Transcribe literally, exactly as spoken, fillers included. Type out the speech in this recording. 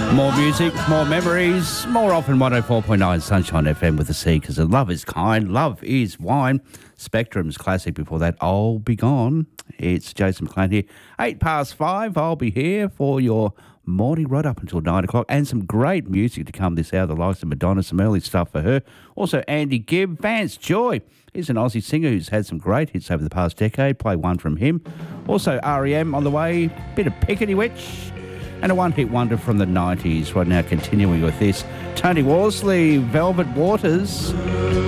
More music, more memories, more often one oh four point nine Sunshine F M with the C, because love is kind, love is wine. Spectrum's classic before that, I'll Be Gone. It's Jason McLean here. Eight past five, I'll be here for your morning right up until nine o'clock, and some great music to come this hour, the likes of Madonna, some early stuff for her. Also Andy Gibb, Vance Joy. He's an Aussie singer who's had some great hits over the past decade. Play one from him. Also R E M on the way, bit of Pickety Witch. And a one-hit wonder from the nineties. Right now, continuing with this, Tony Worsley, Velvet Waters.